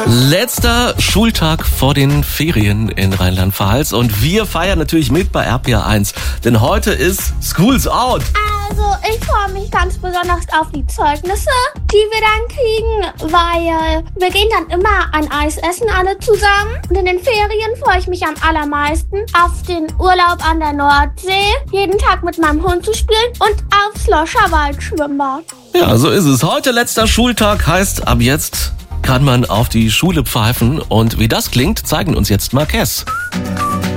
Letzter Schultag vor den Ferien in Rheinland-Pfalz und wir feiern natürlich mit bei RPR 1, denn heute ist School's Out. Also ich freue mich ganz besonders auf die Zeugnisse, die wir dann kriegen, weil wir gehen dann immer ein Eis essen alle zusammen. Und in den Ferien freue ich mich am allermeisten auf den Urlaub an der Nordsee, jeden Tag mit meinem Hund zu spielen und aufs Loscher Waldschwimmbad. Ja, so ist es. Heute letzter Schultag heißt, ab jetzt kann man auf die Schule pfeifen und wie das klingt, zeigen uns jetzt Marques.